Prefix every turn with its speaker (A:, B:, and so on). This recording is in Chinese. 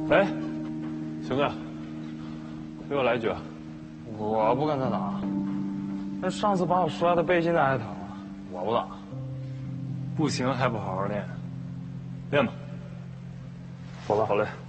A: 哎，熊哥，给我来一局。
B: 我不跟他打。那上次把我摔的背现在还疼啊，我不打。
A: 不行还不好好练，练吧。
B: 走吧。
A: 好嘞。